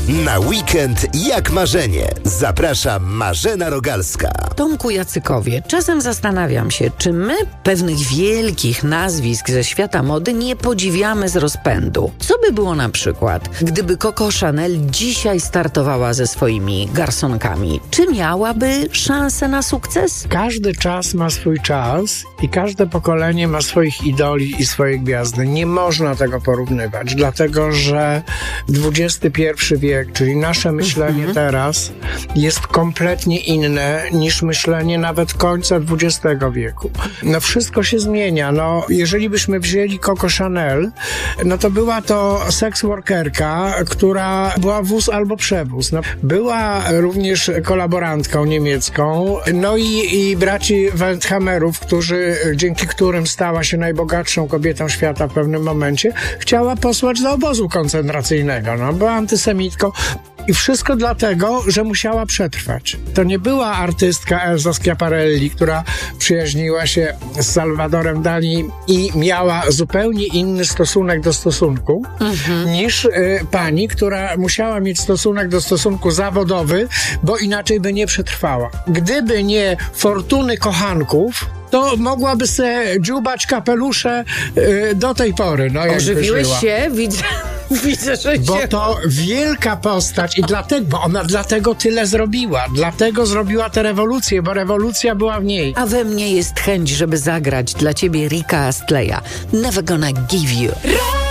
Na weekend jak marzenie. Zaprasza Marzena Rogalska. Tomku Jacykowie, czasem zastanawiam się, czy my pewnych wielkich nazwisk ze świata mody nie podziwiamy z rozpędu. Co by było na przykład, gdyby Coco Chanel dzisiaj startowała ze swoimi garsonkami? Czy miałaby szansę na sukces? Każdy czas ma swój czas i każde pokolenie ma swoich idoli i swoje gwiazdy. Nie można tego porównywać, dlatego że XXI wiek, czyli nasze myślenie teraz jest kompletnie inne niż myślenie nawet końca XX wieku. No wszystko się zmienia. No, jeżeli byśmy wzięli Coco Chanel, no to była to seksworkerka, która była wóz albo przewóz. No, była również kolaborantką niemiecką, no i braci Wertheimerów, dzięki którym stała się najbogatszą kobietą świata w pewnym momencie, chciała posłać do obozu koncentracyjnego. No, była antysemitką. I wszystko dlatego, że musiała przetrwać. To nie była artystka Elza Schiaparelli, która przyjaźniła się z Salvadorem Dali i miała zupełnie inny stosunek do stosunku, niż pani, która musiała mieć stosunek do stosunku zawodowy, bo inaczej by nie przetrwała. Gdyby nie fortuny kochanków, to mogłaby se dziubać kapelusze do tej pory. No, Ożywiłeś się? Widzę, że bo to wielka postać i bo ona dlatego tyle zrobiła. Dlatego zrobiła tę rewolucję, bo rewolucja była w niej. A we mnie jest chęć, żeby zagrać dla ciebie Ricka Astleya. Never gonna give you.